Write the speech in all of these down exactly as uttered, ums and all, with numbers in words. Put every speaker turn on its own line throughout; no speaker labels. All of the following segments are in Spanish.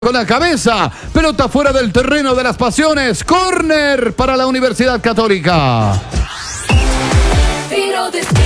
Con la cabeza, pelota fuera del terreno de las pasiones, córner para la Universidad Católica.
Tiro de esquina.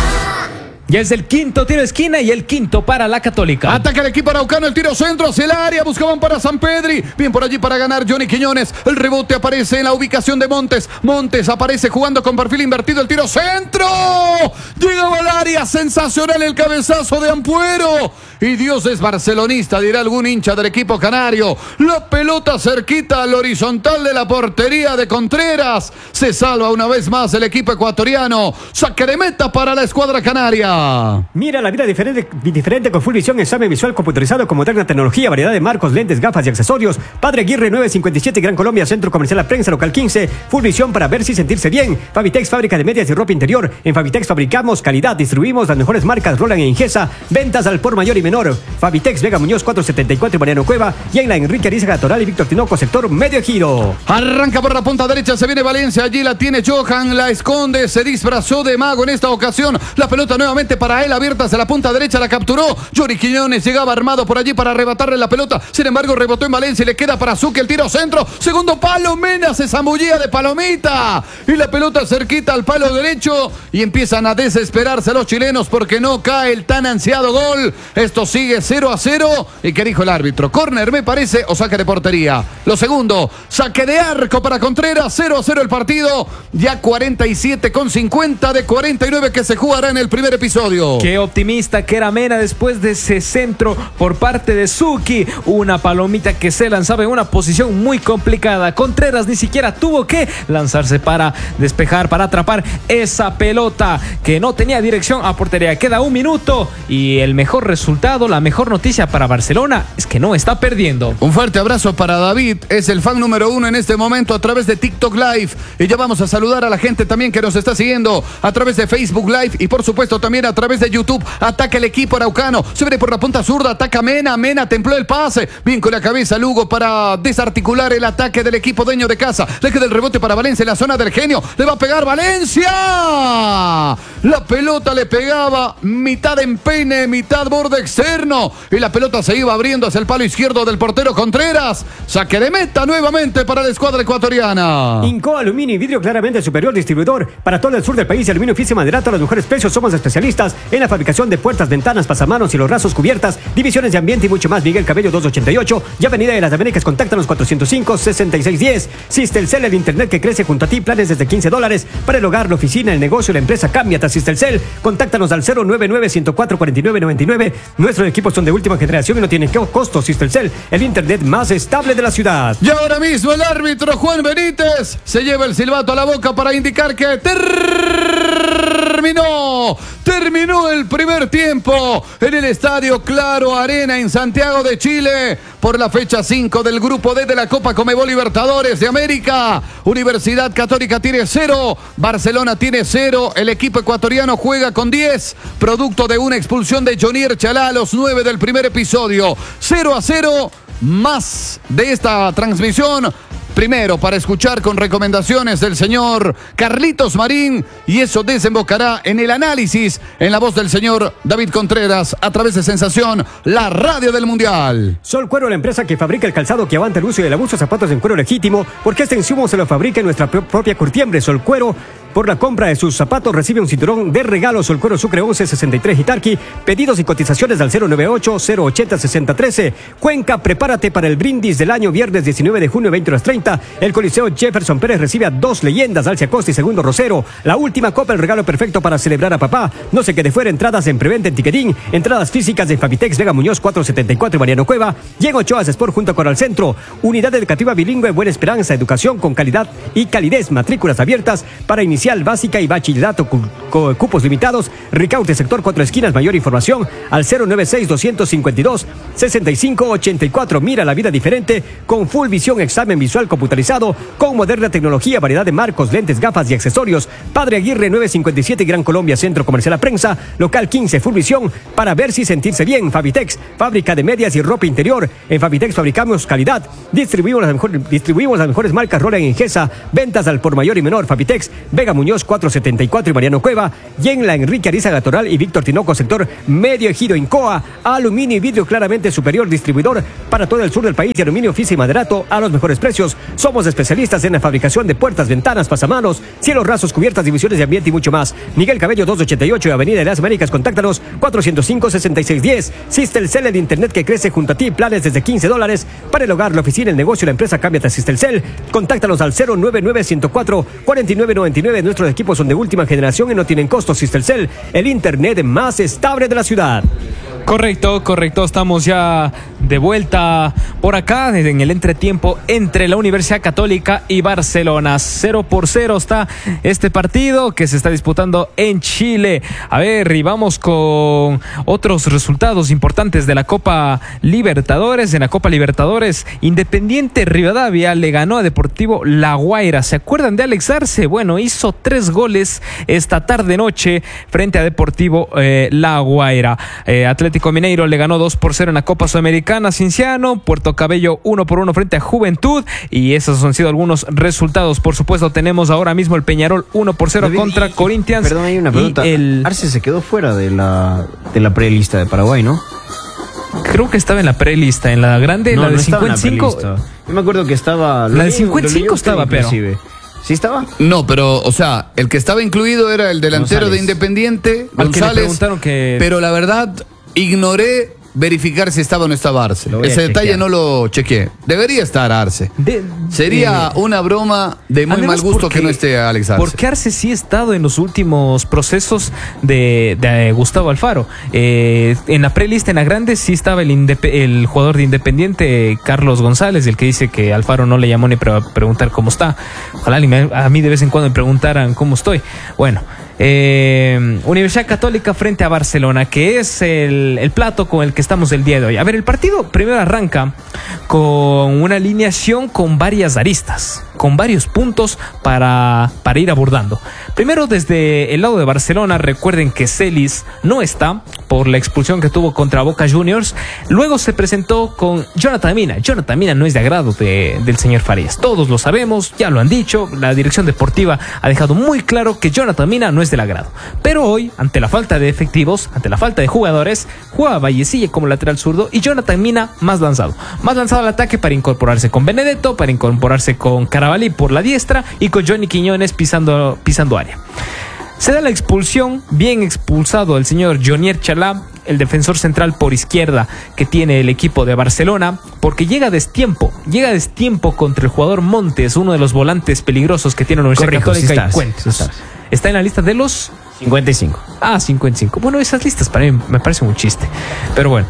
Ya es el quinto tiro de esquina y el quinto para la Católica.
Ataca el equipo araucano, el tiro centro hacia el área, buscaban para San Pedri. Bien por allí para ganar Johnny Quiñones. El rebote aparece en la ubicación de Montes. Montes aparece jugando con perfil invertido, el tiro centro. Llegaba al área, sensacional el cabezazo de Ampuero. Y Dios es barcelonista, dirá algún hincha del equipo canario. La pelota cerquita al horizontal de la portería de Contreras. Se salva una vez más el equipo ecuatoriano. Saque de meta para la escuadra canaria.
Mira la vida diferente, diferente con Full Visión, examen visual computarizado con moderna tecnología, variedad de marcos, lentes, gafas y accesorios. Padre Aguirre nueve cincuenta y siete, Gran Colombia, Centro Comercial La Prensa, local quince. Full Visión para verse y sentirse bien. Fabitex, fábrica de medias y ropa interior. En Fabitex fabricamos calidad, distribuimos las mejores marcas Roland e Ingesa. Ventas al por mayor y menor. Fabitex, Vega Muñoz cuatrocientos setenta y cuatro, Mariano Cueva. Y en la Enrique Arizaga Toral y Víctor Tinoco, sector medio giro.
Arranca por la punta derecha, se viene Valencia, allí la tiene Johan, la esconde, se disfrazó de mago en esta ocasión. La pelota nuevamente para él, abierta hacia la punta derecha, la capturó. Johnny Quiñones llegaba armado por allí para arrebatarle la pelota. Sin embargo, rebotó en Valencia y le queda para Zucchi el tiro centro. Segundo palo, Mena se zambullía de palomita. Y la pelota cerquita al palo derecho. Y empiezan a desesperarse los chilenos porque no cae el tan ansiado gol. Esto sigue cero a cero. ¿Y qué dijo el árbitro? Córner, me parece, o saque de portería. Lo segundo, saque de arco para Contreras. cero a cero el partido. Ya cuarenta y siete con cincuenta de cuarenta y nueve que se jugará en el primer episodio.
Qué optimista que era Mena después de ese centro por parte de Zucchi. Una palomita que se lanzaba en una posición muy complicada. Contreras ni siquiera tuvo que lanzarse para despejar, para atrapar esa pelota que no tenía dirección a portería. Queda un minuto y el mejor resultado, la mejor noticia para Barcelona es que no está perdiendo.
Un fuerte abrazo para David, es el fan número uno en este momento a través de TikTok Live. Y ya vamos a saludar a la gente también que nos está siguiendo a través de Facebook Live y por supuesto también a través de YouTube. Ataca el equipo araucano, se viene por la punta zurda, ataca Mena, Mena templó el pase, bien con la cabeza Lugo para desarticular el ataque del equipo dueño de casa. Le queda el rebote para Valencia en la zona del genio, le va a pegar Valencia. La pelota le pegaba mitad empeine, mitad borde externo y la pelota se iba abriendo hacia el palo izquierdo del portero Contreras. Saque de meta nuevamente para la escuadra ecuatoriana.
Inco Aluminio y Vidrio claramente superior, distribuidor para todo el sur del país. Aluminio Oficio Maderato a los mejores precios. Somos especialistas en la fabricación de puertas, ventanas, pasamanos y los rasos, cubiertas, divisiones de ambiente y mucho más. Miguel Cabello doscientos ochenta y ocho y Avenida de las Américas. Contáctanos cuatrocientos cinco, sesenta y seis diez. Sistelcel, el internet que crece junto a ti. Planes desde quince dólares para el hogar, la oficina, el negocio, la empresa. Cámbiate a Sistelcel. Contáctanos al cero nueve nueve, uno cuatro cuatro nueve nueve nueve. Nuestros equipos son de última generación y no tienen costo. Sistelcel, el internet más estable de la ciudad.
Y ahora mismo el árbitro Juan Benítez se lleva el silbato a la boca para indicar que terminó. Terminó el primer tiempo en el Estadio Claro Arena en Santiago de Chile por la fecha cinco del Grupo D de la Copa Conmebol Libertadores de América. Universidad Católica tiene cero, Barcelona tiene cero, el equipo ecuatoriano juega con diez, producto de una expulsión de Jonier Chalá a los nueve del primer episodio. cero a cero, más de esta transmisión. Primero, para escuchar con recomendaciones del señor Carlitos Marín, y eso desembocará en el análisis en la voz del señor David Contreras a través de Sensación, la radio del Mundial.
Sol Cuero, la empresa que fabrica el calzado que aguanta el uso y el abuso, zapatos en cuero legítimo, porque este insumo se lo fabrica en nuestra propia curtiembre. Sol Cuero, por la compra de sus zapatos recibe un cinturón de regalo. Sol Cuero Sucre once sesenta y tres Itarqui. Pedidos y cotizaciones al cero nueve ocho, cero ochenta, sesenta trece. Cuenca, prepárate para el brindis del año viernes diecinueve de junio, veinte horas treinta. El Coliseo Jefferson Pérez recibe a dos leyendas, Alcia Costa y Segundo Rosero. La última copa, el regalo perfecto para celebrar a papá. No se quede fuera, entradas en preventa en Ticketín. Entradas físicas en Fabitex, Vega Muñoz cuatrocientos setenta y cuatro y Mariano Cueva. Y en Ochoa Sport junto a Coral Centro. Unidad educativa bilingüe Buena Esperanza, educación con calidad y calidez. Matrículas abiertas para inicial, básica y bachillerato, cupos limitados. Ricaute, sector Cuatro Esquinas. Mayor información al cero nueve seis, dos cinco dos, seis cinco ocho cuatro. Mira la vida diferente con Full Visión, examen visual computarizado con moderna tecnología, variedad de marcos, lentes, gafas y accesorios. Padre Aguirre nueve cincuenta y siete, Gran Colombia, Centro Comercial La Prensa, local quince. Full Visión para verse y sentirse bien. Fabitex, fábrica de medias y ropa interior. En Fabitex fabricamos calidad. Distribuimos las mejores, distribuimos las mejores marcas Roland e Ingesa. Ventas al por mayor y menor. Fabitex, Vega Blanca Muñoz cuatrocientos setenta y cuatro y Mariano Cueva. Y en la Enrique Arizaga Toral y Víctor Tinoco, sector Medio Ejido, Incoa. Aluminio y vidrio claramente superior, distribuidor para todo el sur del país de aluminio, fisa y maderato a los mejores precios. Somos especialistas en la fabricación de puertas, ventanas, pasamanos, cielos rasos, cubiertas, divisiones de ambiente y mucho más. Miguel Cabello doscientos ochenta y ocho y Avenida de las Américas, contáctanos cuatrocientos cinco, sesenta y seis diez. Sistelcel, el internet que crece junto a ti, planes desde quince dólares para el hogar, la oficina, el negocio, la empresa. Cámbiate a Sistelcel. Contáctanos al cero nueve nueve, uno cero cuatro, cuatro nueve nueve nueve. Nuestros equipos son de última generación y no tienen costos. Sistelcel, el internet más estable de la ciudad.
Correcto, correcto. Estamos ya de vuelta por acá en el entretiempo entre la Universidad Católica y Barcelona. Cero por cero está este partido que se está disputando en Chile. A ver, y vamos con otros resultados importantes de la Copa Libertadores. En la Copa Libertadores, Independiente Rivadavia le ganó a Deportivo La Guaira. ¿Se acuerdan de Alex Arce? Bueno, hizo tres goles esta tarde-noche frente a Deportivo eh, La Guaira. Eh, Atlético Mineiro le ganó dos por cero en la Copa Sudamericana Cinciano. Puerto Cabello uno por uno frente a Juventud. Y esos han sido algunos resultados. Por supuesto, tenemos ahora mismo el Peñarol uno por cero contra Corinthians.
Perdón, hay una pregunta. El... Arce se quedó fuera de la, de la prelista de Paraguay, ¿no?
Creo que estaba en la prelista, en la grande,
no,
la de
no
cincuenta y cinco.
Yo me acuerdo que estaba...
La de cincuenta y cinco estaba, pero...
¿Sí estaba?
No, pero, o sea, el que estaba incluido era el delantero
González.
de Independiente,
Al que le
González.
preguntaron que...
Pero la verdad, ignoré verificar si estaba o no estaba Arce. Ese detalle
chequear.
no lo chequeé. Debería estar Arce.
De,
Sería
eh,
una broma de muy
además,
mal gusto
porque-
que no esté Alex Arce.
Porque Arce sí ha estado en los últimos procesos de, de Gustavo Alfaro. Eh, en la prelista, en la grande, sí estaba el, indep- el jugador de Independiente, Carlos González, el que dice que Alfaro no le llamó ni para preguntar cómo está. Ojalá ni me- a mí de vez en cuando me preguntaran cómo estoy. Bueno, eh, Universidad Católica frente a Barcelona, que es el, el plato con el que estamos el día de hoy. A ver, el partido primero arranca con una alineación con varias aristas, con varios puntos para, para ir abordando. Primero, desde el lado de Barcelona, recuerden que Celis no está por la expulsión que tuvo contra Boca Juniors. Luego se presentó con Jonathan Mina. Jonathan Mina no es de agrado de, del señor Farías. Todos lo sabemos, ya lo han dicho. La dirección deportiva ha dejado muy claro que Jonathan Mina no es del agrado. Pero hoy, ante la falta de efectivos, ante la falta de jugadores, jugaba Vallecilla como lateral zurdo y Jonathan Mina más lanzado. Más lanzado al ataque para incorporarse con Benedetto, para incorporarse con Carabalí por la diestra y con Johnny Quiñones pisando, pisando área. Se da la expulsión, bien expulsado el señor Jonier Chalá, el defensor central por izquierda que tiene el equipo de Barcelona, porque llega a destiempo, llega a destiempo contra el jugador Montes, uno de los volantes peligrosos que tiene la Universidad
Corrijo,
Católica.
sí estás,
y cuentas.
sí estás.
Está en la lista de los...
cincuenta y cinco.
Ah, cincuenta y cinco. Bueno, esas listas para mí me parecen un chiste. Pero bueno,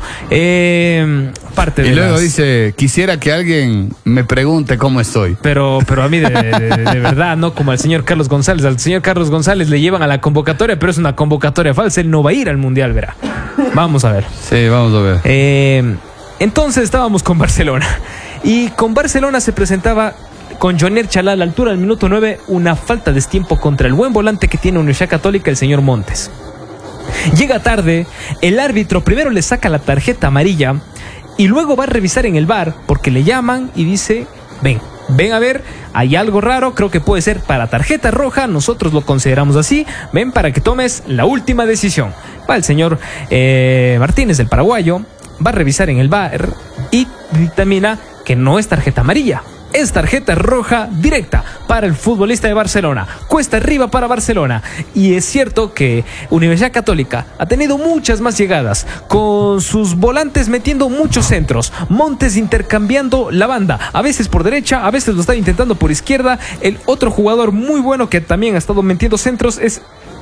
eh, parte de
Y luego
las-
dice, quisiera que alguien me pregunte cómo estoy.
Pero, pero a mí de, de- de- de verdad, no como al señor Carlos González. Al señor Carlos González le llevan a la convocatoria, pero es una convocatoria falsa. Él no va a ir al Mundial, verá. Vamos a ver.
Sí, vamos a ver.
Eh, entonces estábamos con Barcelona. Y con Barcelona se presentaba con Jonier Chalá a la altura del minuto nueve una falta de tiempo contra el buen volante que tiene Universidad Católica, el señor Montes. Llega tarde, el árbitro primero le saca la tarjeta amarilla y luego va a revisar en el V A R porque le llaman y dice, ven, ven a ver, hay algo raro, creo que puede ser para tarjeta roja, nosotros lo consideramos así, ven para que tomes la última decisión. Va el señor eh, Martínez, el paraguayo, va a revisar en el V A R y dictamina que no es tarjeta amarilla. Es tarjeta roja directa para el futbolista de Barcelona. Cuesta arriba para Barcelona. Y es cierto que Universidad Católica ha tenido muchas más llegadas, con sus volantes metiendo muchos centros, Montes intercambiando la banda, a veces por derecha, a veces lo está intentando por izquierda. El otro jugador muy bueno que también ha estado metiendo centros es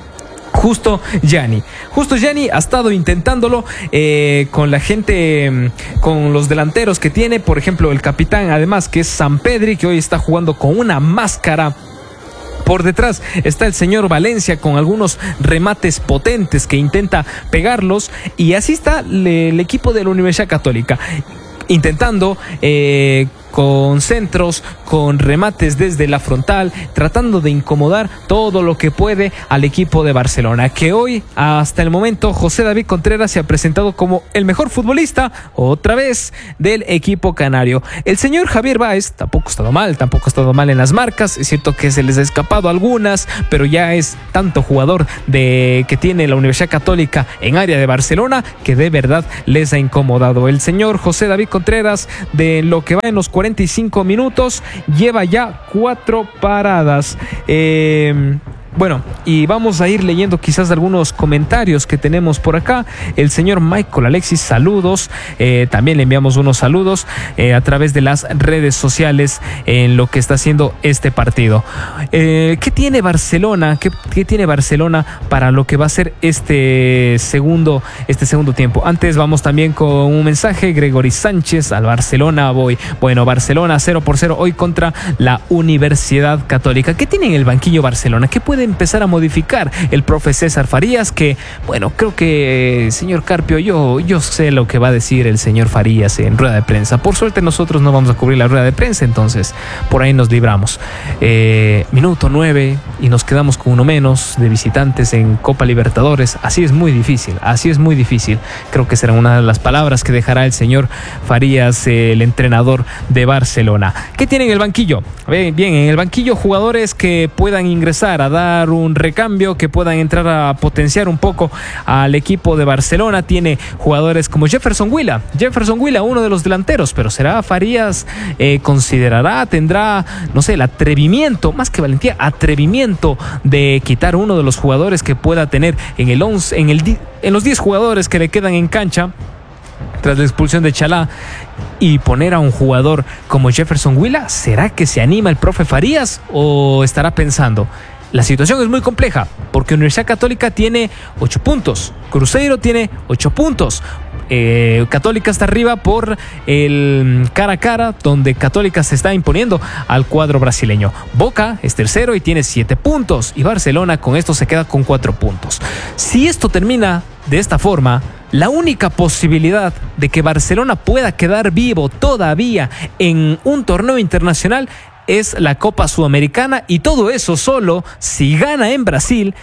Justo Gianni. Justo Gianni ha estado intentándolo eh, con la gente, con los delanteros que tiene, por ejemplo, el capitán, además, que es Sampedri, que hoy está jugando con una máscara. Por detrás está el señor Valencia con algunos remates potentes que intenta pegarlos. Y así está le, el equipo de la Universidad Católica, intentando eh, con centros, con remates desde la frontal, tratando de incomodar todo lo que puede al equipo de Barcelona, que hoy, hasta el momento, José David Contreras se ha presentado como el mejor futbolista, otra vez, del equipo canario. El señor Javier Báez tampoco ha estado mal, tampoco ha estado mal en las marcas. Es cierto que se les ha escapado algunas, pero ya es tanto jugador de que tiene la Universidad Católica en área de Barcelona que de verdad les ha incomodado. El señor José David Contreras, de lo que va en los cuarenta y cinco minutos, lleva ya cuatro paradas. Eh... Bueno, y vamos a ir leyendo quizás algunos comentarios que tenemos por acá. El señor Michael Alexis, saludos. Eh, también le enviamos unos saludos eh, a través de las redes sociales en lo que está haciendo este partido. Eh, ¿Qué tiene Barcelona? ¿Qué, qué tiene Barcelona para lo que va a ser este segundo, este segundo tiempo? Antes vamos también con un mensaje. Gregory Sánchez, al Barcelona voy. Bueno, Barcelona cero por cero hoy contra la Universidad Católica. ¿Qué tiene en el banquillo Barcelona? ¿Qué puede empezar a modificar el profe César Farías? Que, bueno, creo que, señor Carpio, yo, yo sé lo que va a decir el señor Farías en rueda de prensa. Por suerte nosotros no vamos a cubrir la rueda de prensa, entonces por ahí nos libramos. Eh, minuto nueve y nos quedamos con uno menos de visitantes en Copa Libertadores. Así es muy difícil, así es muy difícil. Creo que será una de las palabras que dejará el señor Farías, eh, el entrenador de Barcelona. ¿Qué tiene en el banquillo? Bien, bien, en el banquillo jugadores que puedan ingresar a dar un recambio, que puedan entrar a potenciar un poco al equipo de Barcelona. Tiene jugadores como Jefferson Huila, Jefferson Huila, uno de los delanteros, pero será Farías, eh, considerará, tendrá, no sé, el atrevimiento, más que valentía, atrevimiento de quitar uno de los jugadores que pueda tener en el once, en el en los diez jugadores que le quedan en cancha tras la expulsión de Chalá, y poner a un jugador como Jefferson Huila. ¿Será que se anima el profe Farías o estará pensando? La situación es muy compleja porque Universidad Católica tiene ocho puntos, Cruzeiro tiene ocho puntos. Eh, Católica está arriba por el cara a cara, donde Católica se está imponiendo al cuadro brasileño. Boca es tercero y tiene siete puntos, y Barcelona con esto se queda con cuatro puntos. Si esto termina de esta forma, la única posibilidad de que Barcelona pueda quedar vivo todavía en un torneo internacional es la Copa Sudamericana, y todo eso solo si gana en Brasil.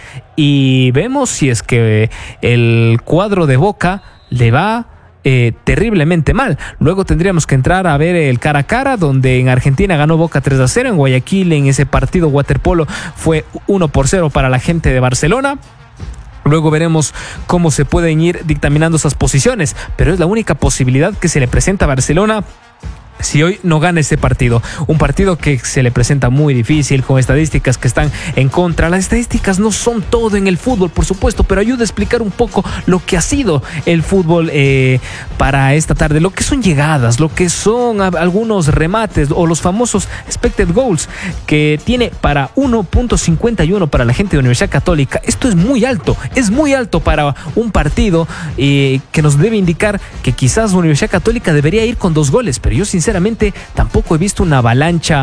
Y vemos si es que el cuadro de Boca le va eh, terriblemente mal. Luego tendríamos que entrar a ver el cara a cara, donde en Argentina ganó Boca tres a cero, en Guayaquil en ese partido waterpolo fue uno por cero para la gente de Barcelona. Luego veremos cómo se pueden ir dictaminando esas posiciones, pero es la única posibilidad que se le presenta a Barcelona si hoy no gana este partido. Un partido que se le presenta muy difícil, con estadísticas que están en contra. Las estadísticas no son todo en el fútbol, por supuesto, pero ayuda a explicar un poco lo que ha sido el fútbol eh, para esta tarde. Lo que son llegadas, lo que son algunos remates o los famosos expected goals, que tiene para uno punto cincuenta y uno para la gente de Universidad Católica. Esto es muy alto, es muy alto para un partido eh, que nos debe indicar que quizás Universidad Católica debería ir con dos goles, pero yo sinceramente Sinceramente, tampoco he visto una avalancha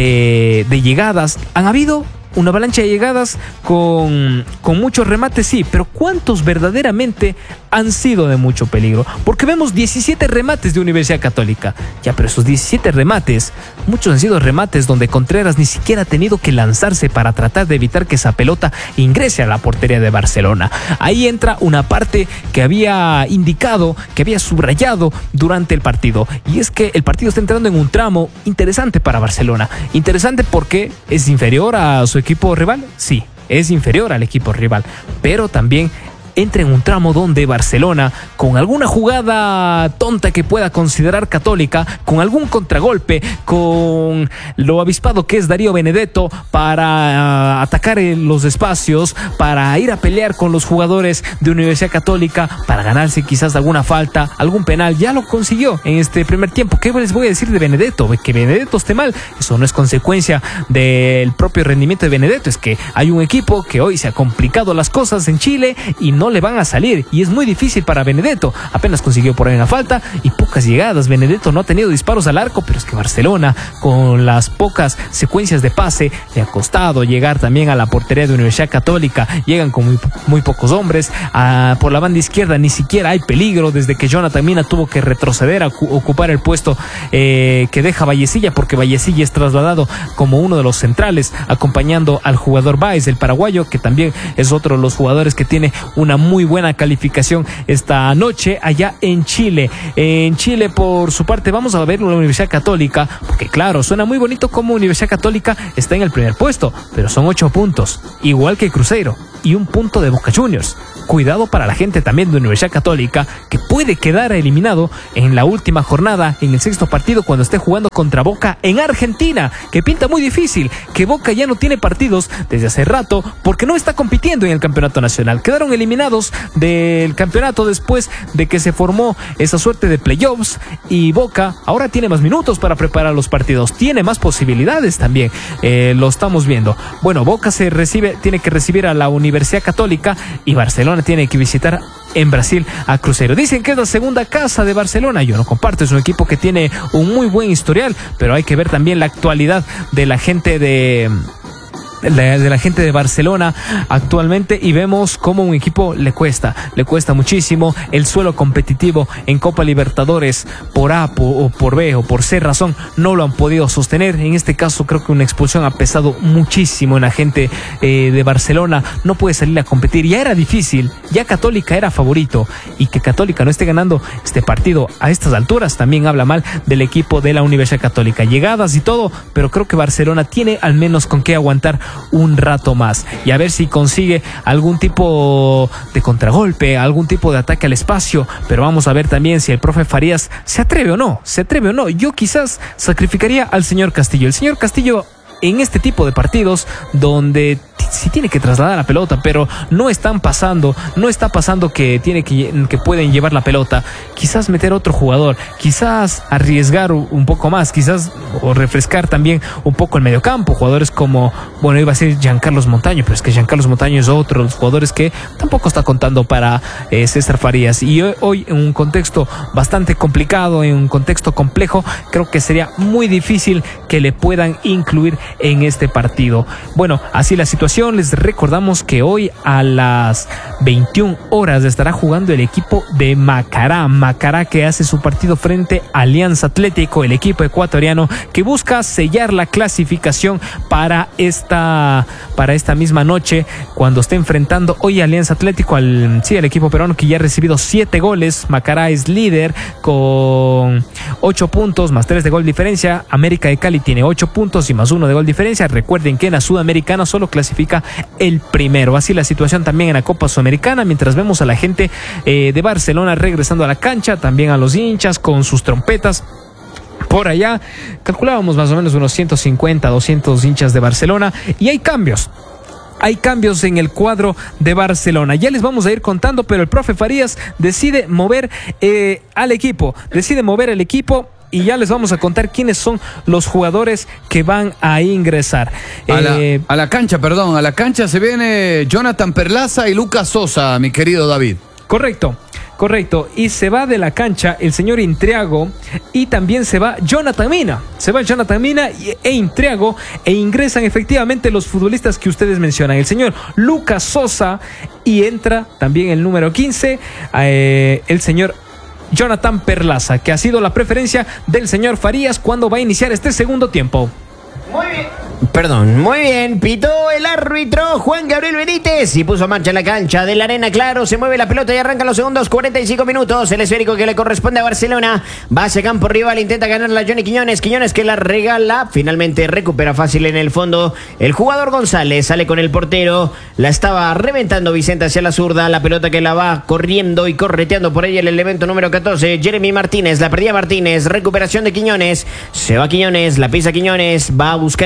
de, de llegadas. Han habido una avalancha de llegadas con, con muchos remates, sí, pero ¿cuántos verdaderamente han sido de mucho peligro? Porque vemos diecisiete remates de Universidad Católica. Ya, pero esos diecisiete remates, muchos han sido remates donde Contreras ni siquiera ha tenido que lanzarse para tratar de evitar que esa pelota ingrese a la portería de Barcelona. Ahí entra una parte que había indicado, que había subrayado durante el partido, y es que el partido está entrando en un tramo interesante para Barcelona. Interesante porque es inferior a su equipo rival, sí, es inferior al equipo rival, pero también entra en un tramo donde Barcelona, con alguna jugada tonta que pueda considerar Católica, con algún contragolpe, con lo avispado que es Darío Benedetto para uh, atacar en los espacios, para ir a pelear con los jugadores de Universidad Católica, para ganarse quizás alguna falta, algún penal, ya lo consiguió en este primer tiempo. ¿Qué les voy a decir de Benedetto? Que Benedetto esté mal, eso no es consecuencia del propio rendimiento de Benedetto, es que hay un equipo que hoy se ha complicado las cosas en Chile y no le van a salir, y es muy difícil para Benedetto. Apenas consiguió por ahí una falta y poco pocas llegadas. Benedetto no ha tenido disparos al arco, pero es que Barcelona, con las pocas secuencias de pase, le ha costado llegar también a la portería de Universidad Católica. Llegan con muy, muy pocos hombres. Ah, por la banda izquierda ni siquiera hay peligro desde que Jonathan Mina tuvo que retroceder a ocupar el puesto eh, que deja Vallecilla, porque Vallecilla es trasladado como uno de los centrales, acompañando al jugador Báez, el paraguayo, que también es otro de los jugadores que tiene una muy buena calificación esta noche allá en Chile. En Chile, por su parte, vamos a ver la Universidad Católica, porque claro, suena muy bonito como Universidad Católica está en el primer puesto, pero son ocho puntos, igual que Cruzeiro, y un punto de Boca Juniors. Cuidado para la gente también de Universidad Católica, que puede quedar eliminado en la última jornada, en el sexto partido, cuando esté jugando contra Boca en Argentina, que pinta muy difícil, que Boca ya no tiene partidos desde hace rato, porque no está compitiendo en el campeonato nacional. Quedaron eliminados del campeonato después de que se formó esa suerte de playoffs, y Boca ahora tiene más minutos para preparar los partidos, tiene más posibilidades también, eh, lo estamos viendo. Bueno, Boca se recibe, tiene que recibir a la Universidad Católica, y Barcelona tiene que visitar en Brasil a Cruzeiro. Dicen que es la segunda casa de Barcelona. Yo no comparto, es un equipo que tiene un muy buen historial, pero hay que ver también la actualidad de la gente de... de la gente de Barcelona actualmente, y vemos cómo un equipo le cuesta, le cuesta muchísimo el suelo competitivo en Copa Libertadores. Por A o por B o por C razón no lo han podido sostener. En este caso creo que una expulsión ha pesado muchísimo en la gente eh, de Barcelona. No puede salir a competir, ya era difícil, ya Católica era favorito, y que Católica no esté ganando este partido a estas alturas también habla mal del equipo de la Universidad Católica. Llegadas y todo, pero creo que Barcelona tiene al menos con qué aguantar un rato más, y a ver si consigue algún tipo de contragolpe, algún tipo de ataque al espacio. Pero vamos a ver también si el profe Farías se atreve o no, se atreve o no. Yo quizás sacrificaría al señor Castillo. El señor Castillo, en este tipo de partidos donde sí tiene que trasladar la pelota, pero no están pasando, no está pasando que tiene que, que pueden llevar la pelota, quizás meter otro jugador, quizás arriesgar un poco más, quizás o refrescar también un poco el mediocampo, jugadores como, bueno, iba a ser Giancarlos Montaño, pero es que Giancarlos Montaño es otro de los jugadores que tampoco está contando para eh, César Farías, y hoy, hoy en un contexto bastante complicado, en un contexto complejo, creo que sería muy difícil que le puedan incluir en este partido. Bueno, así la situación. Les recordamos que hoy a las veintiuna horas estará jugando el equipo de Macará. Macará, que hace su partido frente a Alianza Atlético, el equipo ecuatoriano que busca sellar la clasificación para esta, para esta misma noche, cuando esté enfrentando hoy a Alianza Atlético, al, sí, al equipo peruano, que ya ha recibido siete goles. Macará es líder con ocho puntos, más tres de gol diferencia. América de Cali tiene ocho puntos y más uno de gol diferencia. Recuerden que en la Sudamericana solo clasifica el primero. Así la situación también en la Copa Sudamericana, mientras vemos a la gente eh, de Barcelona regresando a la cancha, también a los hinchas con sus trompetas. Por allá calculábamos más o menos unos ciento cincuenta, doscientos hinchas de Barcelona, y hay cambios. Hay cambios en el cuadro de Barcelona. Ya les vamos a ir contando, pero el profe Farías decide mover eh, al equipo, decide mover al equipo. Y ya les vamos a contar quiénes son los jugadores que van a ingresar.
A,
eh,
la, a la cancha, perdón, a la cancha se viene Jonathan Perlaza y Lucas Sosa, mi querido David.
Correcto. Correcto, y se va de la cancha el señor Intriago, y también se va Jonathan Mina. Se va Jonathan Mina e Intriago, e ingresan efectivamente los futbolistas que ustedes mencionan. El señor Lucas Sosa, y entra también el número quince, eh, el señor Jonathan Perlaza, que ha sido la preferencia del señor Farías cuando va a iniciar este segundo tiempo.
Muy bien. Perdón, muy bien, pitó el árbitro Juan Gabriel Benítez y puso en marcha en la cancha de la Arena Claro. Se mueve la pelota y arrancan los segundos cuarenta y cinco minutos. El esférico que le corresponde a Barcelona va hacia campo rival, intenta ganarla Johnny Quiñones. Quiñones que la regala, finalmente recupera fácil en el fondo el jugador González, sale con el portero, la estaba reventando Vicente hacia la zurda, la pelota que la va corriendo y correteando por ella el elemento número catorce, Jeremy Martínez, la perdía Martínez, recuperación de Quiñones, se va Quiñones, la pisa Quiñones, va a buscar el cambio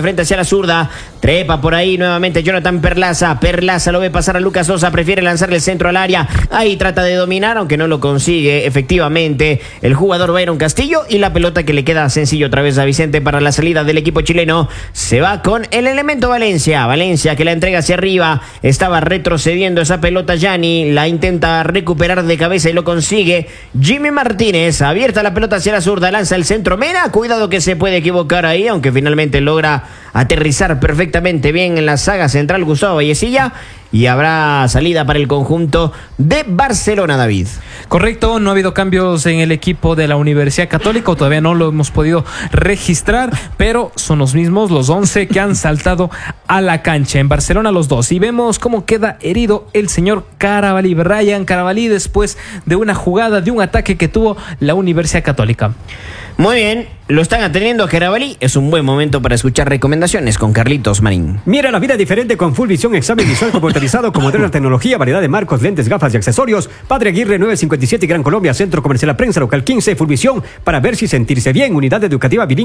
frente hacia la zurda. Trepa por ahí nuevamente Jonathan Perlaza. Perlaza lo ve pasar a Lucas Sosa. Prefiere lanzarle el centro al área. Ahí trata de dominar, aunque no lo consigue. Efectivamente, el jugador Byron Castillo. Y la pelota que le queda sencillo otra vez a Vicente para la salida del equipo chileno. Se va con el elemento Valencia. Valencia que la entrega hacia arriba. Estaba retrocediendo esa pelota Gianni. La intenta recuperar de cabeza y lo consigue. Jimmy Martínez. Abierta la pelota hacia la zurda. Lanza el centro. Mena. Cuidado que se puede equivocar ahí. Aunque finalmente logra aterrizar perfectamente bien en la saga central Gustavo Vallecilla. Y habrá salida para el conjunto de Barcelona, David.
Correcto, no ha habido cambios en el equipo de la Universidad Católica, o todavía no lo hemos podido registrar, pero son los mismos, los once que han saltado a la cancha. En Barcelona los dos. Y vemos cómo queda herido el señor Carabalí, Brian Carabalí, después de una jugada, de un ataque que tuvo la Universidad Católica.
Muy bien, lo están atendiendo a Carabalí. Es un buen momento para escuchar recomendaciones con Carlitos Marín.
Mira la vida diferente con Full Visión, examen visual computarizado con moderna tecnología, variedad de marcos, lentes, gafas y accesorios. Padre Aguirre nueve cincuenta y siete, Gran Colombia, Centro Comercial La Prensa, local quince, Full Visión, para ver si sentirse bien. Unidad educativa bilingüe